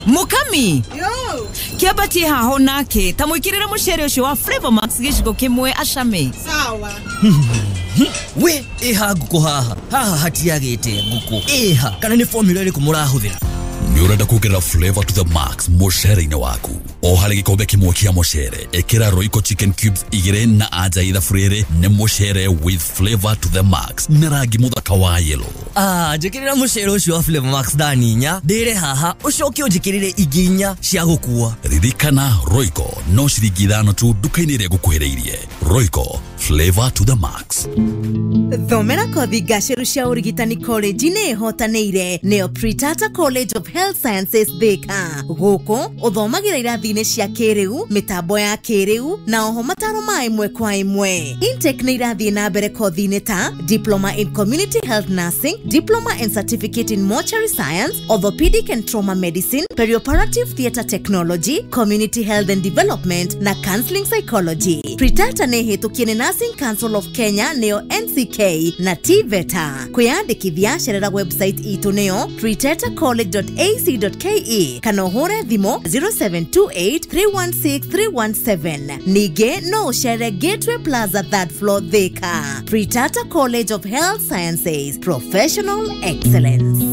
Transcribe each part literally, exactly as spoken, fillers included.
Mukami yo kiabati haho nake tamwikirira mushere ucio wa Flavor Max gicigo kimwe ashame sawa we eha nguko haha haha hatiagite nguko eha kana ni formula iri kumurahuthira ni urenda kugerera Flavor to the Max mushere-ine waku o hari gikombe kimwe kia mushere ekira Royco chicken cubes igire na aja ida frere ne mushere with Flavor to the Max na rangi muthaka wa yellow. ah jikirira mushere ucio wa Flavor Max daninya ndire haha ucoke ujikirire iginya cia gukua ririkana Royco no ciringi ithano tu duka-ini ria gukuhereirie. Royco Flavor to the Max. Thomera kothi gaceru cia urigitani college ne hotaneire neo Pritata College of Health Sciences Thika guko uthomagira irathi-ini cia kiriu mitambo ya kiriu na oho mataro ma imwe kwa imwe. Intake ni irathi na mbere kothi-ini ta Diploma in Community Health Nursing, Diploma and Certificate in Mortuary Science, Orthopedic and Trauma Medicine, Perioperative Theatre Technology, Community Health and Development na Counseling Psychology. Pritata ne hetukiene Nursing Council of Kenya neo N C K na T V E T A. Kwiyandikithia cerera website itu neo pritata college dot a c dot k e kana hore thimo zero seven two eight three one six three one seven. Nige no share Gateway Plaza third floor Thika. Pritata College of Health Sciences, Professional Excellence.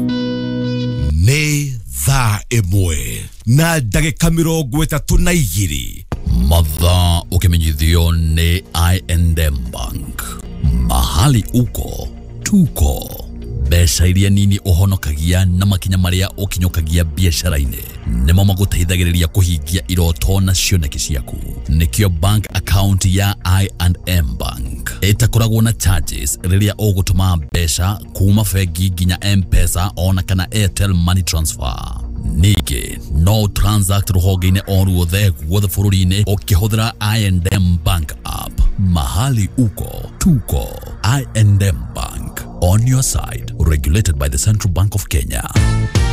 Ne tha emwe na dagika mirongo itatu na igiri mathaa ukimenyithio ni I and M Bank. Mahali uko tuko besha iria nini uhonokagia na makinya maria ukinyokagia biashara-ini nimo maguteithagiriria kuhingia iroto na cioneki ciaku. Nikio bank account ya I and M Bank itakoragwo na charges riria ugutuma besha kuma bengi nginya M-Pesa ona kana Airtel Money Transfer. Nige no transact ruhoge-ini o ruothe guothe bururi-ini ukihũthĩra I and M Bank app. Mahali uko tuko I and M Bank, on your side, regulated by the Central Bank of Kenya.